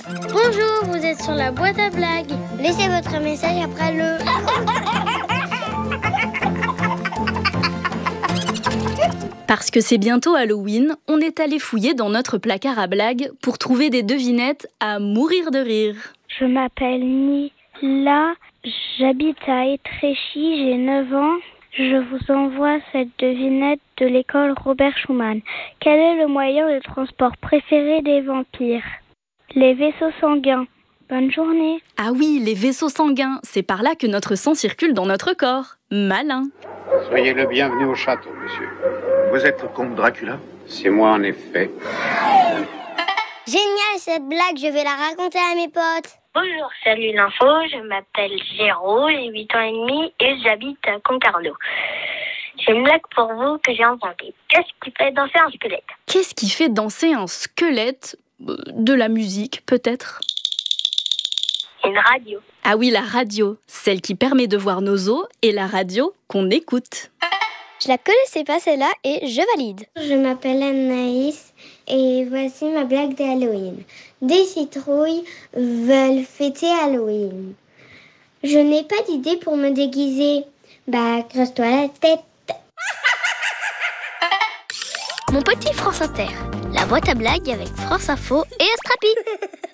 Bonjour, vous êtes sur la boîte à blagues. Laissez votre message après le... Parce que c'est bientôt Halloween, on est allé fouiller dans notre placard à blagues pour trouver des devinettes à mourir de rire. Je m'appelle Nila, j'habite à Étréchy, j'ai 9 ans. Je vous envoie cette devinette de l'école Robert Schumann. Quel est le moyen de transport préféré des vampires? Les vaisseaux sanguins. Bonne journée. Ah oui, les vaisseaux sanguins, c'est par là que notre sang circule dans notre corps. Malin. Soyez le bienvenu au château, monsieur. Vous êtes le comte Dracula? C'est moi, en effet. Génial cette blague, je vais la raconter à mes potes. Bonjour, salut l'info, je m'appelle Géraud, j'ai 8 ans et demi et j'habite à Concarneau. J'ai une blague pour vous que j'ai inventée. Qu'est-ce qui fait danser un squelette? Qu'est-ce qui fait danser un squelette? De la musique, peut-être? Une radio. Ah oui, la radio, celle qui permet de voir nos os et la radio qu'on écoute. Je la connaissais pas celle-là et je valide. Je m'appelle Anaïs et voici ma blague d'Halloween. Des citrouilles veulent fêter Halloween. Je n'ai pas d'idée pour me déguiser. Bah, creuse-toi la tête. Mon petit France Inter, la boîte à blagues avec France Info et Astrapi.